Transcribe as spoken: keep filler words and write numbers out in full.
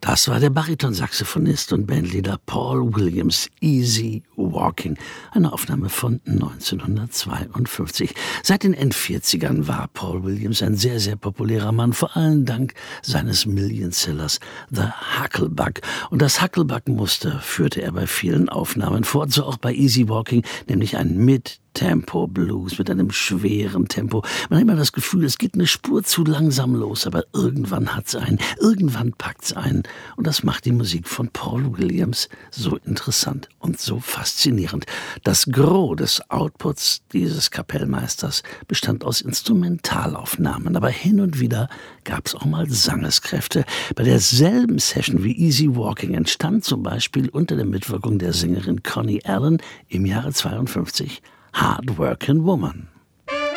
Das war der Baritonsaxophonist und Bandleader Paul Williams, Easy Walking, eine Aufnahme von neunzehnhundertzweiundfünfzig. Seit den Endvierzigern war Paul Williams ein sehr, sehr populärer Mann, vor allem dank seines Million-Sellers The Hucklebug. Und das Hucklebug-Muster führte er bei vielen Aufnahmen fort, so auch bei Easy Walking, nämlich ein Mid- Tempo-Blues mit einem schweren Tempo. Man hat immer das Gefühl, es geht eine Spur zu langsam los, aber irgendwann hat's einen, irgendwann packt's einen. Und das macht die Musik von Paul Williams so interessant und so faszinierend. Das Gros des Outputs dieses Kapellmeisters bestand aus Instrumentalaufnahmen, aber hin und wieder gab's auch mal Sangeskräfte. Bei derselben Session wie Easy Walking entstand zum Beispiel unter der Mitwirkung der Sängerin Connie Allen im Jahre zweiundfünfzig Hard Working Woman.